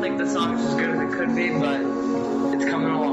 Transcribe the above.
think the song's as good as it could be, but it's coming along.